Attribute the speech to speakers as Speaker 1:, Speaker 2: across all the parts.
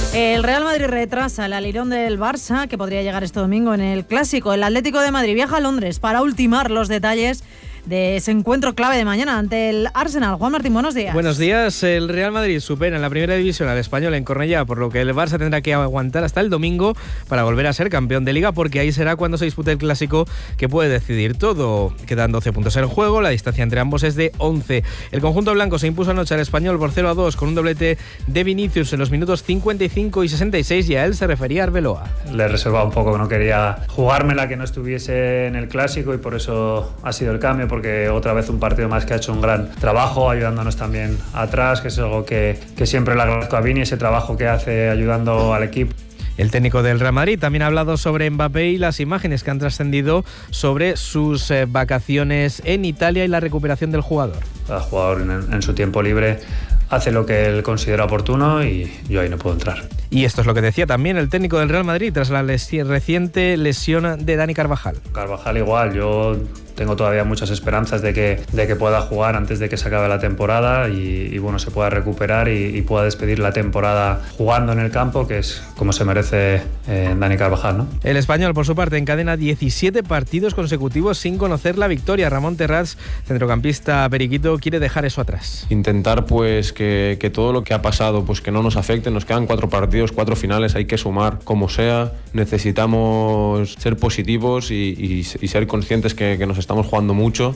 Speaker 1: El Real Madrid retrasa el alirón del Barça, que podría llegar este domingo en el Clásico. El Atlético de Madrid viaja a Londres para ultimar los detalles de ese encuentro clave de mañana ante el Arsenal. Juan Martín, buenos días.
Speaker 2: Buenos días. El Real Madrid supera en la primera división al Español en Cornellá, por lo que el Barça tendrá que aguantar hasta el domingo para volver a ser campeón de Liga, porque ahí será cuando se dispute el Clásico, que puede decidir todo. Quedan 12 puntos en juego, la distancia entre ambos es de 11. El conjunto blanco se impuso anoche al Español por 0-2 con un doblete de Vinicius en los minutos 55 y 66, y a él se refería Arbeloa.
Speaker 3: Le he reservado un poco, que no quería jugármela que no estuviese en el Clásico, y por eso ha sido el cambio, porque otra vez un partido más que ha hecho un gran trabajo ayudándonos también atrás, que es algo que siempre le agradezco a Vini, ese trabajo que hace ayudando al equipo.
Speaker 2: El técnico del Real Madrid también ha hablado sobre Mbappé y las imágenes que han trascendido sobre sus vacaciones en Italia y la recuperación del jugador.
Speaker 3: Cada jugador en su tiempo libre hace lo que él considera oportuno, y yo ahí no puedo entrar.
Speaker 2: Y esto es lo que decía también el técnico del Real Madrid tras la reciente lesión de Dani Carvajal.
Speaker 3: Carvajal igual, yo tengo todavía muchas esperanzas de que pueda jugar antes de que se acabe la temporada y bueno, se pueda recuperar y pueda despedir la temporada jugando en el campo, que es como se merece Dani Carvajal, ¿no?
Speaker 2: El Español, por su parte, encadena 17 partidos consecutivos sin conocer la victoria. Ramón Terrats, centrocampista periquito, quiere dejar eso atrás.
Speaker 4: Intentar pues que todo lo que ha pasado pues que no nos afecte. Nos quedan 4 partidos, 4 finales, hay que sumar como sea. Necesitamos ser positivos y ser conscientes que nos estamos jugando mucho,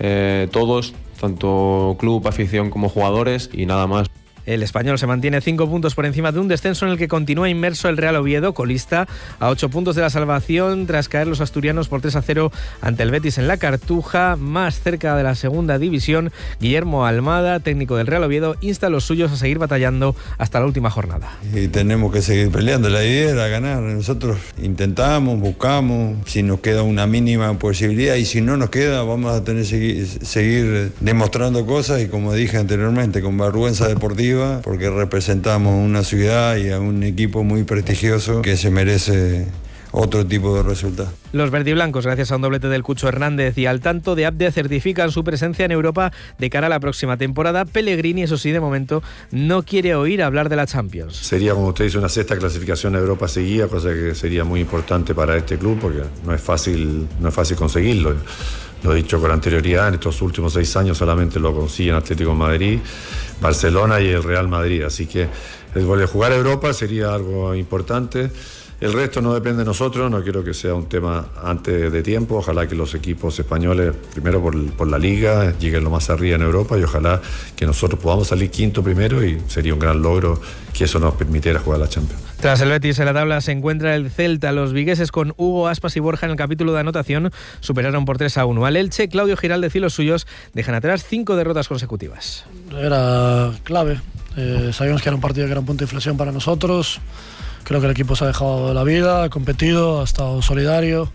Speaker 4: todos, tanto club, afición como jugadores, y nada más.
Speaker 2: El Español se mantiene 5 puntos por encima de un descenso en el que continúa inmerso el Real Oviedo, colista, a 8 puntos de la salvación tras caer los asturianos por 3-0 ante el Betis en la Cartuja. Más cerca de la segunda división, Guillermo Almada, técnico del Real Oviedo, insta a los suyos a seguir batallando hasta la última jornada.
Speaker 5: Y tenemos que seguir peleando, la idea era ganar. Nosotros intentamos, buscamos, si nos queda una mínima posibilidad, y si no nos queda vamos a tener que seguir demostrando cosas, y como dije anteriormente, con vergüenza deportiva, porque representamos una ciudad y a un equipo muy prestigioso que se merece otro tipo de resultado.
Speaker 2: Los verdiblancos, gracias a un doblete del Cucho Hernández y al tanto de Abde, certifican su presencia en Europa de cara a la próxima temporada. Pellegrini, eso sí, de momento no quiere oír hablar de la Champions.
Speaker 6: Sería, como usted dice, una 6ª clasificación a Europa seguida, cosa que sería muy importante para este club, porque no es fácil conseguirlo. Lo he dicho con anterioridad, en estos últimos 6 años solamente lo consiguen Atlético de Madrid, Barcelona y el Real Madrid. Así que el jugar a Europa sería algo importante. El resto no depende de nosotros, no quiero que sea un tema antes de tiempo. Ojalá que los equipos españoles, primero por la Liga, lleguen lo más arriba en Europa, y ojalá que nosotros podamos salir quinto primero, y sería un gran logro que eso nos permitiera jugar la Champions.
Speaker 2: Tras el Betis en la tabla se encuentra el Celta. Los vigueses, con Hugo Aspas y Borja en el capítulo de anotación, superaron por 3-1 al Elche. Claudio Giraldez y los suyos dejan atrás 5 derrotas consecutivas.
Speaker 7: Era clave. Sabíamos que era un partido que era un punto de inflexión para nosotros. Creo que el equipo se ha dejado la vida, ha competido, ha estado solidario,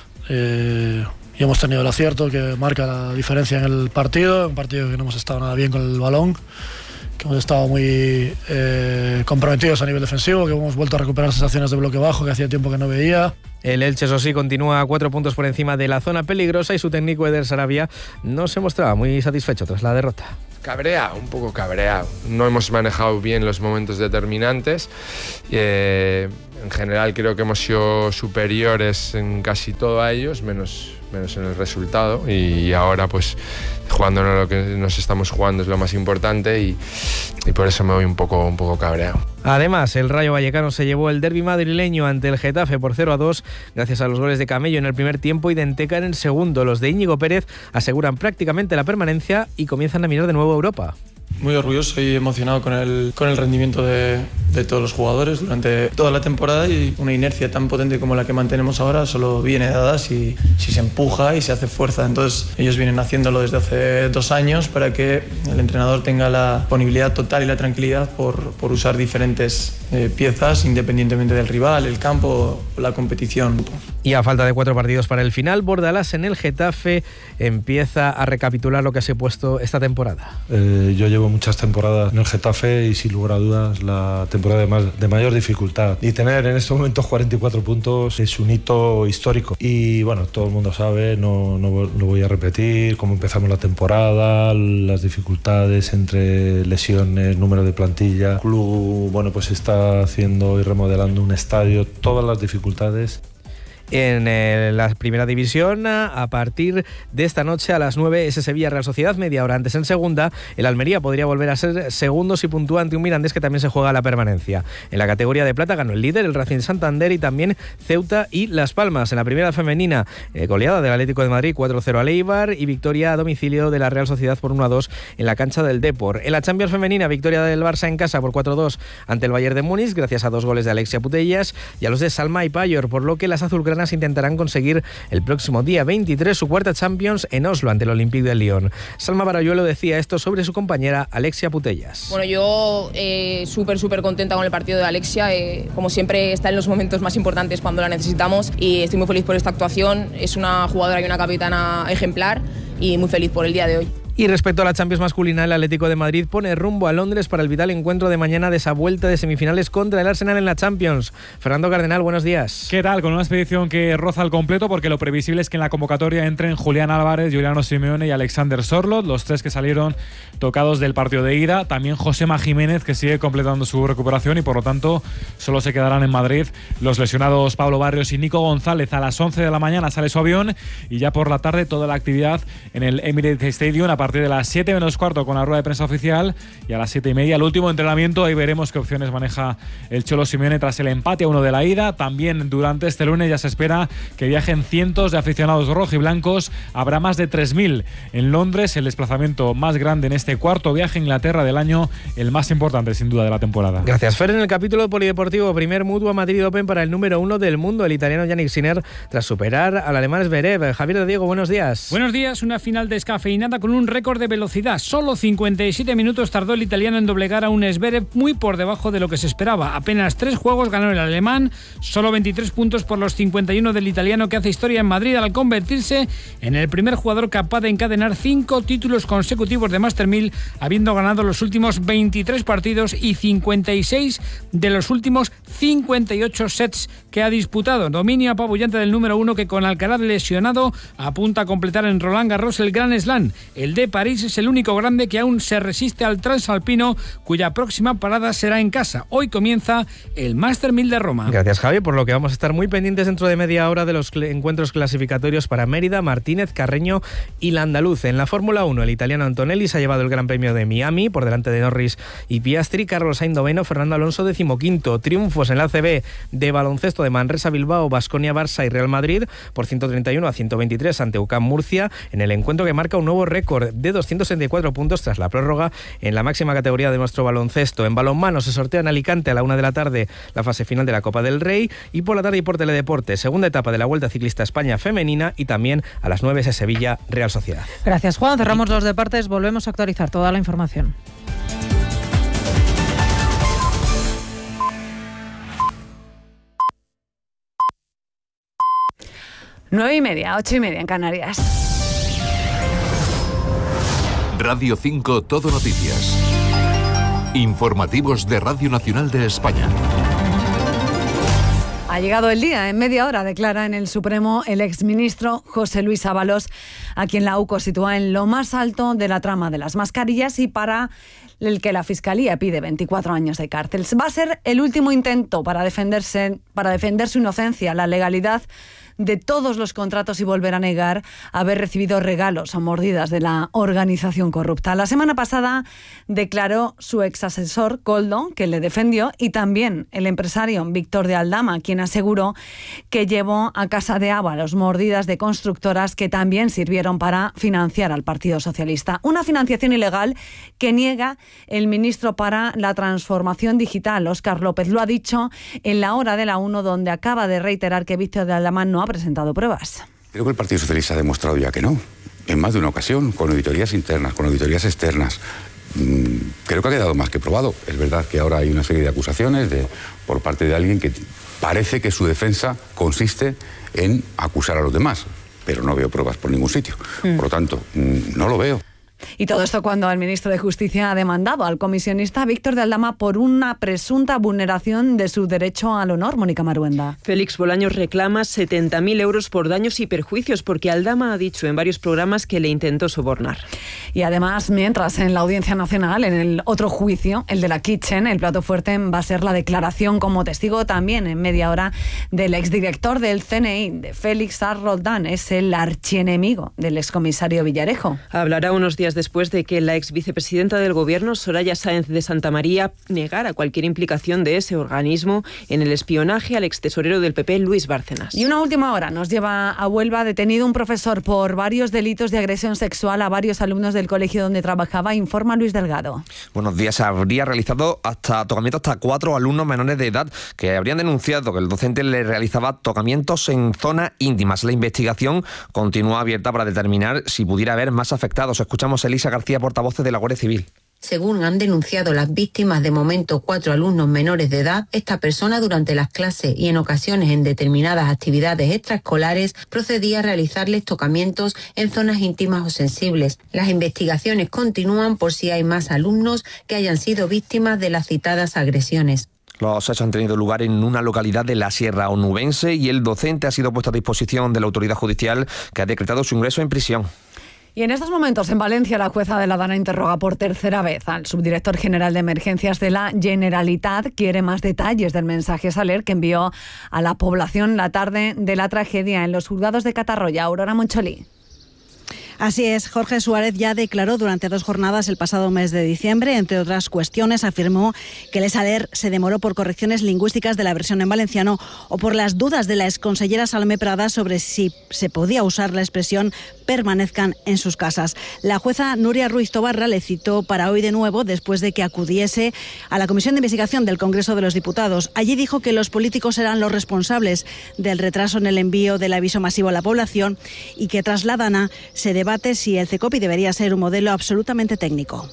Speaker 7: y hemos tenido el acierto que marca la diferencia en el partido, un partido que no hemos estado nada bien con el balón, que hemos estado muy comprometidos a nivel defensivo, que hemos vuelto a recuperar sensaciones de bloque bajo que hacía tiempo que no veía.
Speaker 2: El Elche, eso sí, continúa a 4 puntos por encima de la zona peligrosa, y su técnico Eder Sarabia no se mostraba muy satisfecho tras la derrota.
Speaker 8: Cabreado, un poco cabreado. No hemos manejado bien los momentos determinantes. En general creo que hemos sido superiores en casi todo a ellos, menos en el resultado. Y ahora pues jugándonos lo que nos estamos jugando es lo más importante, y por eso me voy un poco cabreado.
Speaker 2: Además, el Rayo Vallecano se llevó el derbi madrileño ante el Getafe por 0-2 gracias a los goles de Camello en el primer tiempo y de Enteca en el segundo. Los de Íñigo Pérez aseguran prácticamente la permanencia y comienzan a mirar de nuevo a Europa.
Speaker 9: Muy orgulloso y emocionado con el rendimiento de todos los jugadores durante toda la temporada, y una inercia tan potente como la que mantenemos ahora solo viene dada si se empuja y se hace fuerza. Entonces ellos vienen haciéndolo desde hace 2 años para que el entrenador tenga la disponibilidad total y la tranquilidad por usar diferentes piezas independientemente del rival, el campo o la competición.
Speaker 2: Y a falta de 4 partidos para el final, Bordalás en el Getafe empieza a recapitular lo que se ha puesto esta temporada.
Speaker 10: Yo llevo muchas temporadas en el Getafe y sin lugar a dudas la temporada de mayor dificultad. Y tener en estos momentos 44 puntos es un hito histórico. Y bueno, todo el mundo sabe, no voy a repetir cómo empezamos la temporada, las dificultades entre lesiones, número de plantilla. El club, bueno, pues está haciendo y remodelando un estadio, todas las dificultades.
Speaker 2: En la primera división, a partir de esta noche a las 9, ese Sevilla Real Sociedad, media hora antes en segunda. El Almería podría volver a ser segundo si puntúa ante un Mirandés que también se juega la permanencia. En la categoría de plata ganó el líder, el Racing Santander, y también Ceuta y Las Palmas. En la primera femenina, goleada del Atlético de Madrid 4-0 al Eibar y victoria a domicilio de la Real Sociedad por 1-2 en la cancha del Depor. En la Champions femenina, victoria del Barça en casa por 4-2 ante el Bayern de Múnich, gracias a 2 goles de Alexia Putellas y a los de Salma y Payor, por lo que las azulgranas intentarán conseguir el próximo día 23 su cuarta Champions en Oslo ante el Olympique de Lyon. Salma Barayuelo decía esto sobre su compañera Alexia Putellas.
Speaker 11: Bueno, yo súper contenta con el partido de Alexia. Como siempre está en los momentos más importantes cuando la necesitamos y estoy muy feliz por esta actuación. Es una jugadora y una capitana ejemplar y muy feliz por el día de hoy.
Speaker 2: Y respecto a la Champions masculina, el Atlético de Madrid pone rumbo a Londres para el vital encuentro de mañana de esa vuelta de semifinales contra el Arsenal en la Champions. Fernando Cardenal, buenos días.
Speaker 12: ¿Qué tal? Con una expedición que roza al completo, porque lo previsible es que en la convocatoria entren Julián Álvarez, Giuliano Simeone y Alexander Sorloth, los 3 que salieron tocados del partido de ida. También Josema Jiménez, que sigue completando su recuperación, y por lo tanto solo se quedarán en Madrid los lesionados Pablo Barrios y Nico González. A las 11 de la mañana sale su avión y ya por la tarde toda la actividad en el Emirates Stadium a partir de las 7 menos cuarto con la rueda de prensa oficial, y a las 7:30 el último entrenamiento. Ahí veremos qué opciones maneja el Cholo Simeone tras el empate a 1 de la ida. También durante este lunes ya se espera que viajen cientos de aficionados rojiblancos. Habrá más de 3.000 en Londres, el desplazamiento más grande en este cuarto viaje a Inglaterra del año, el más importante sin duda de la temporada.
Speaker 2: Gracias, Fer. En el capítulo polideportivo, primer Mutua Madrid Open para el número 1 del mundo, el italiano Yannick Sinner, tras superar al alemán Zverev. Javier de Diego, buenos días.
Speaker 13: Buenos días. Una final descafeinada con un récord de velocidad. Solo 57 minutos tardó el italiano en doblegar a un Zverev muy por debajo de lo que se esperaba. Apenas 3 juegos ganó el alemán, solo 23 puntos por los 51 del italiano, que hace historia en Madrid al convertirse en el primer jugador capaz de encadenar 5 títulos consecutivos de Master 1000, habiendo ganado los últimos 23 partidos y 56 de los últimos 58 sets que ha disputado. Dominio apabullante del número 1, que con Alcaraz lesionado apunta a completar en Roland Garros el Grand Slam. El de París es el único grande que aún se resiste al transalpino, cuya próxima parada será en casa. Hoy comienza el Master 1000 de Roma.
Speaker 2: Gracias, Javi, por lo que vamos a estar muy pendientes dentro de media hora de los encuentros clasificatorios para Mérida, Martínez, Carreño y la Andaluz. En la Fórmula 1, el italiano Antonelli se ha llevado el Gran Premio de Miami por delante de Norris y Piastri. Carlos Sainz noveno, Fernando Alonso 15º. Triunfos en la ACB de baloncesto de Manresa, Bilbao, Baskonia, Barça y Real Madrid por 131 a 123 ante UCAM Murcia, en el encuentro que marca un nuevo récord de 264 puntos tras la prórroga en la máxima categoría de nuestro baloncesto. En balonmano se sortea en Alicante a la 1 de la tarde la fase final de la Copa del Rey, y por la tarde y por Teledeporte segunda etapa de la Vuelta Ciclista España femenina, y también a las 9 es Sevilla Real Sociedad.
Speaker 1: Gracias, Juan. Cerramos los deportes, volvemos a actualizar toda la información.
Speaker 14: Nueve y media, 8:30 en Canarias.
Speaker 15: Radio 5 Todo Noticias. Informativos de Radio Nacional de España.
Speaker 14: Ha llegado el día. En media hora declara en el Supremo el exministro José Luis Ábalos, a quien la UCO sitúa en lo más alto de la trama de las mascarillas y para el que la Fiscalía pide 24 años de cárcel. Va a ser el último intento para defender su inocencia, la legalidad de todos los contratos y volver a negar haber recibido regalos o mordidas de la organización corrupta. La semana pasada declaró su exasesor Koldo, que le defendió, y también el empresario Víctor de Aldama, quien aseguró que llevó a casa de Ábalos mordidas de constructoras que también sirvieron para financiar al Partido Socialista. Una financiación ilegal que niega el ministro para la Transformación Digital, Óscar López. Lo ha dicho en la hora de la 1, donde acaba de reiterar que Víctor de Aldama no ha presentado pruebas.
Speaker 16: Creo que el Partido Socialista ha demostrado ya que no, en más de una ocasión, con auditorías internas, con auditorías externas, creo que ha quedado más que probado. Es verdad que ahora hay una serie de acusaciones por parte de alguien que parece que su defensa consiste en acusar a los demás, pero no veo pruebas por ningún sitio. Por lo tanto, no lo veo.
Speaker 14: Y todo esto cuando el ministro de Justicia ha demandado al comisionista Víctor de Aldama por una presunta vulneración de su derecho al honor. Mónica Maruenda.
Speaker 17: Félix Bolaños reclama 70.000 euros por daños y perjuicios porque Aldama ha dicho en varios programas que le intentó sobornar.
Speaker 14: Y además, mientras en la Audiencia Nacional, en el otro juicio, el de la Kitchen, el plato fuerte va a ser la declaración como testigo también en media hora del exdirector del CNI, de Félix Sarr Roldán. Es el archienemigo del excomisario Villarejo.
Speaker 17: Hablará unos días después de que la ex vicepresidenta del Gobierno, Soraya Sáenz de Santamaría, negara cualquier implicación de ese organismo en el espionaje al extesorero del PP, Luis Bárcenas.
Speaker 14: Y una última hora nos lleva a Huelva. Detenido un profesor por varios delitos de agresión sexual a varios alumnos del colegio donde trabajaba, informa Luis Delgado.
Speaker 18: Buenos días. Habría realizado tocamientos hasta 4 alumnos menores de edad que habrían denunciado que el docente le realizaba tocamientos en zonas íntimas. La investigación continúa abierta para determinar si pudiera haber más afectados. Escuchamos a Elisa García, portavoz de la Guardia Civil.
Speaker 19: Según han denunciado las víctimas, de momento 4 alumnos menores de edad, esta persona durante las clases y en ocasiones en determinadas actividades extraescolares procedía a realizarles tocamientos en zonas íntimas o sensibles. Las investigaciones continúan por si hay más alumnos que hayan sido víctimas de las citadas agresiones.
Speaker 18: Los hechos han tenido lugar en una localidad de la Sierra Onubense y el docente ha sido puesto a disposición de la autoridad judicial que ha decretado su ingreso en prisión.
Speaker 14: Y en estos momentos en Valencia la jueza de la Dana interroga por tercera vez al subdirector general de emergencias de la Generalitat. Quiere más detalles del mensaje Saler que envió a la población la tarde de la tragedia en los juzgados de Catarroya. Aurora Moncholí.
Speaker 20: Así es, Jorge Suárez ya declaró durante 2 jornadas el pasado mes de diciembre. Entre otras cuestiones, afirmó que el Saler se demoró por correcciones lingüísticas de la versión en valenciano o por las dudas de la exconsellera Salomé Prada sobre si se podía usar la expresión permanezcan en sus casas. La jueza Nuria Ruiz Tobarra le citó para hoy de nuevo después de que acudiese a la Comisión de Investigación del Congreso de los Diputados. Allí dijo que los políticos eran los responsables del retraso en el envío del aviso masivo a la población y que tras la Dana se debate si el CECOPI debería ser un modelo absolutamente técnico.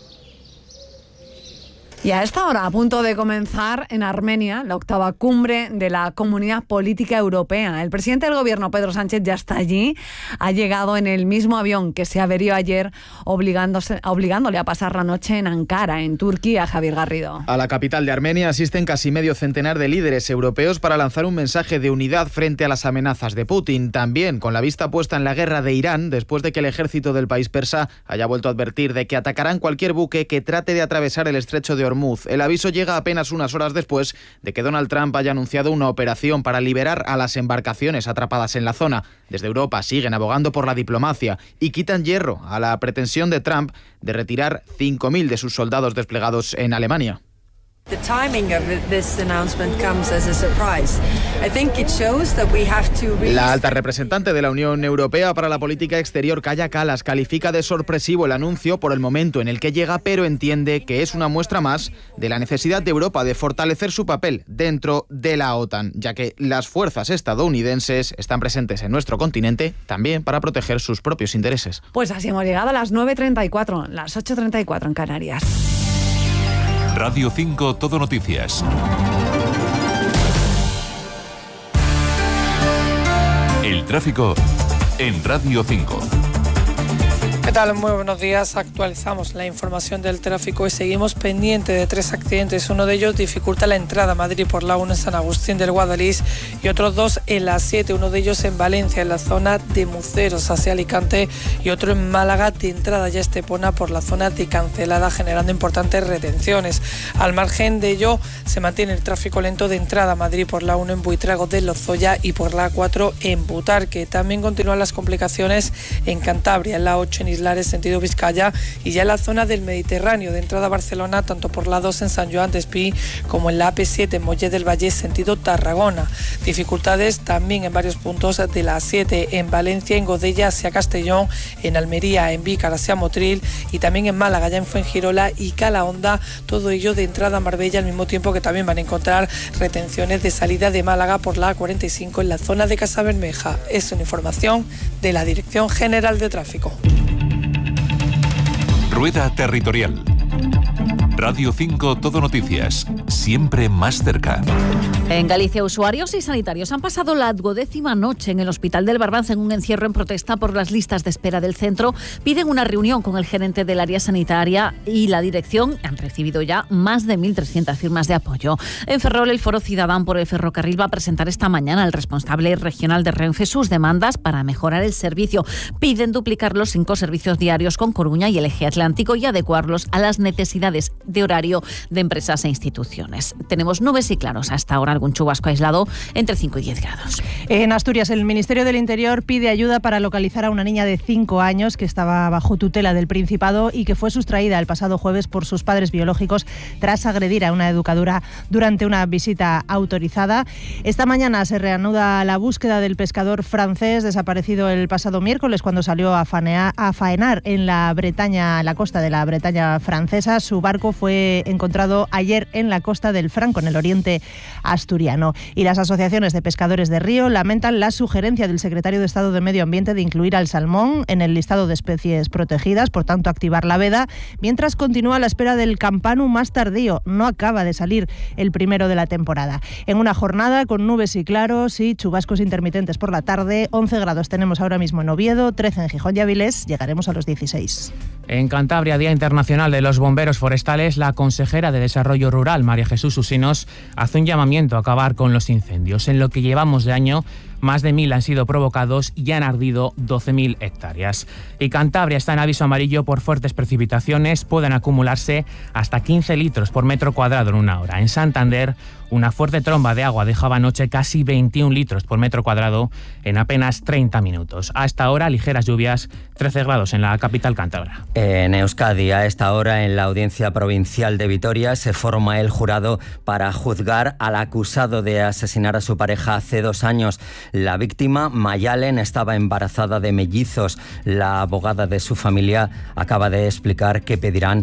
Speaker 14: Y a esta hora, a punto de comenzar en Armenia, la 8ª cumbre de la Comunidad Política Europea. El presidente del Gobierno, Pedro Sánchez, ya está allí. Ha llegado en el mismo avión que se averió ayer, obligándole a pasar la noche en Ankara, en Turquía. Javier Garrido.
Speaker 21: A la capital de Armenia asisten casi medio centenar de líderes europeos para lanzar un mensaje de unidad frente a las amenazas de Putin. También con la vista puesta en la guerra de Irán, después de que el ejército del país persa haya vuelto a advertir de que atacarán cualquier buque que trate de atravesar el estrecho de Hormuz. El aviso llega apenas unas horas después de que Donald Trump haya anunciado una operación para liberar a las embarcaciones atrapadas en la zona. Desde Europa siguen abogando por la diplomacia y quitan hierro a la pretensión de Trump de retirar 5.000 de sus soldados desplegados en Alemania.
Speaker 22: The timing of this announcement comes as a surprise. I think it shows that we have to
Speaker 21: La alta representante de la Unión Europea para la política exterior, Kaja Kallas, califica de sorpresivo el anuncio por el momento en el que llega, pero entiende que es una muestra más de la necesidad de Europa de fortalecer su papel dentro de la OTAN, ya que las fuerzas estadounidenses están presentes en nuestro continente también para proteger sus propios intereses.
Speaker 14: Pues así hemos llegado a las 9:34, las 8:34 en Canarias.
Speaker 15: Radio 5 Todo Noticias. El tráfico en Radio 5.
Speaker 23: ¿Qué tal? Muy buenos días. Actualizamos la información del tráfico y seguimos pendiente de 3 accidentes. Uno de ellos dificulta la entrada a Madrid por la 1 en San Agustín del Guadalís y otros 2 en la 7. Uno de ellos en Valencia, en la zona de Muceros hacia Alicante, y otro en Málaga de entrada ya a Estepona por la zona de Cancelada, generando importantes retenciones. Al margen de ello, se mantiene el tráfico lento de entrada a Madrid por la 1 en Buitrago de Lozoya y por la 4 en Butarque. También continúan las complicaciones en Cantabria, en la 8 en Islares, sentido Vizcaya, y ya en la zona del Mediterráneo, de entrada a Barcelona, tanto por la 2 en San Joan de Espí como en la AP7 en Mollet del Valle, sentido Tarragona. Dificultades también en varios puntos de la 7 en Valencia, en Godella hacia Castellón, en Almería, en Vícar hacia Motril y también en Málaga, ya en Fuengirola y Calahonda, todo ello de entrada a Marbella, al mismo tiempo que también van a encontrar retenciones de salida de Málaga por la A45 en la zona de Casabermeja. Es una información de la Dirección General de Tráfico.
Speaker 15: Rueda territorial. Radio 5 Todo Noticias, siempre más cerca.
Speaker 3: En Galicia, usuarios y sanitarios han pasado la 12ª noche en el Hospital del Barbanza en un encierro en protesta por las listas de espera del centro. Piden una reunión con el gerente del área sanitaria y la dirección. Han recibido ya más de 1.300 firmas de apoyo. En Ferrol, el Foro Ciudadán por el Ferrocarril va a presentar esta mañana al responsable regional de Renfe sus demandas para mejorar el servicio. Piden duplicar los 5 servicios diarios con Coruña y el Eje Atlántico y adecuarlos a las necesidades de horario de empresas e instituciones. Tenemos nubes y claros hasta ahora, algún chubasco aislado entre 5 y 10 grados.
Speaker 4: En Asturias, el Ministerio del Interior pide ayuda para localizar a una niña de 5 años que estaba bajo tutela del Principado y que fue sustraída el pasado jueves por sus padres biológicos tras agredir a una educadora durante una visita autorizada. Esta mañana se reanuda la búsqueda del pescador francés desaparecido el pasado miércoles cuando salió a faenar en la Bretaña, la costa de la Bretaña francesa. Su barco fue encontrado ayer en la costa del Franco, en el oriente asturiano. Y las asociaciones de pescadores de río lamentan la sugerencia del secretario de Estado de Medio Ambiente de incluir al salmón en el listado de especies protegidas, por tanto activar la veda, mientras continúa la espera del campanu más tardío. No acaba de salir el primero de la temporada. En una jornada con nubes y claros y chubascos intermitentes por la tarde, 11 grados tenemos ahora mismo en Oviedo, 13 en Gijón y Avilés, llegaremos a los 16.
Speaker 5: En Cantabria, Día Internacional de los Bomberos Forestales, la consejera de Desarrollo Rural, María Jesús Usinos, hace un llamamiento a acabar con los incendios. En lo que llevamos de año, más de 1.000 han sido provocados y han ardido 12.000 hectáreas. Y Cantabria está en aviso amarillo por fuertes precipitaciones. Pueden acumularse hasta 15 litros por metro cuadrado en una hora. En Santander, una fuerte tromba de agua dejaba anoche casi 21 litros por metro cuadrado en apenas 30 minutos. Hasta ahora, ligeras lluvias, 13 grados en la capital cántabra.
Speaker 24: En Euskadi, a esta hora, en la Audiencia Provincial de Vitoria, se forma el jurado para juzgar al acusado de asesinar a su pareja hace 2 años. La víctima, Mayalen, estaba embarazada de mellizos. La abogada de su familia acaba de explicar que pedirán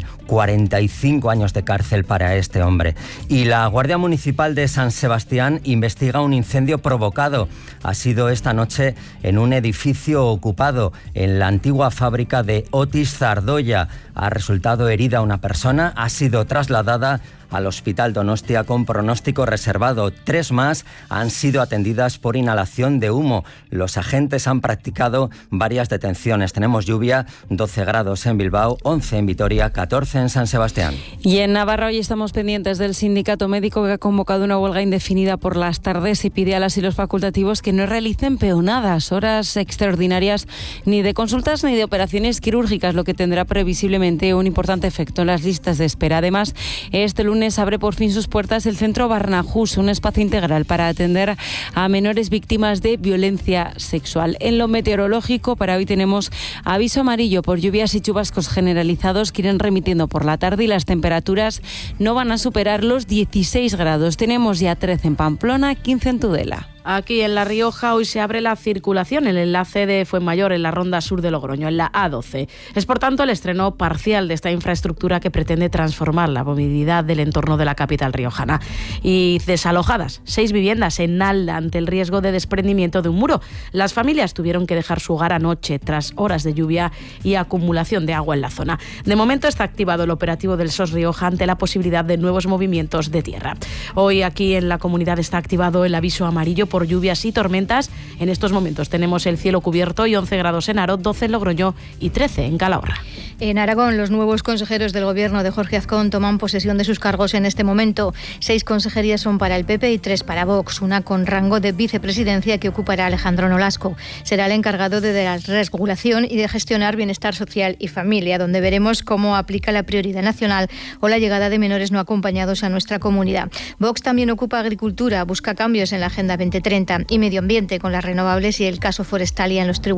Speaker 24: 45 años de cárcel para este hombre. Y la Guardia Municipal de San Sebastián investiga un incendio provocado. Ha sido esta noche en un edificio ocupado en la antigua fábrica de Otis Zardoya. Ha resultado herida una persona, ha sido trasladada al Hospital Donostia con pronóstico reservado. 3 más han sido atendidas por inhalación de humo. Los agentes han practicado varias detenciones. Tenemos lluvia, 12 grados en Bilbao, 11 en Vitoria, 14 en San Sebastián.
Speaker 25: Y en Navarra hoy estamos pendientes del sindicato médico que ha convocado una huelga indefinida por las tardes y pide a las y los facultativos que no realicen peonadas, horas extraordinarias, ni de consultas ni de operaciones quirúrgicas, lo que tendrá previsiblemente un importante efecto en las listas de espera. Además, este lunes abre por fin sus puertas el Centro Barnahus, un espacio integral para atender a menores víctimas de violencia sexual. En lo meteorológico, para hoy tenemos aviso amarillo por lluvias y chubascos generalizados que irán remitiendo por la tarde y las temperaturas no van a superar los 16 grados. Tenemos ya 13 en Pamplona, 15 en Tudela.
Speaker 26: Aquí en La Rioja hoy se abre la circulación, el enlace de Fuenmayor en la ronda sur de Logroño, en la A12. Es por tanto el estreno parcial de esta infraestructura que pretende transformar la movilidad del entorno de la capital riojana. Y desalojadas 6 viviendas en Nalda ante el riesgo de desprendimiento de un muro. Las familias tuvieron que dejar su hogar anoche tras horas de lluvia y acumulación de agua en la zona. De momento está activado el operativo del SOS Rioja ante la posibilidad de nuevos movimientos de tierra. Hoy aquí en la comunidad está activado el aviso amarillo por lluvias y tormentas. En estos momentos tenemos el cielo cubierto y 11 grados en Aro, 12 en Logroño y 13 en Calahorra.
Speaker 27: En Aragón, los nuevos consejeros del gobierno de Jorge Azcón toman posesión de sus cargos en este momento. 6 consejerías son para el PP y 3 para Vox, una con rango de vicepresidencia que ocupará Alejandro Nolasco. Será el encargado de la regulación y de gestionar bienestar social y familia, donde veremos cómo aplica la prioridad nacional o la llegada de menores no acompañados a nuestra comunidad. Vox también ocupa agricultura, busca cambios en la Agenda 2030 y medio ambiente con las renovables y el caso Forestalia en los tribunales.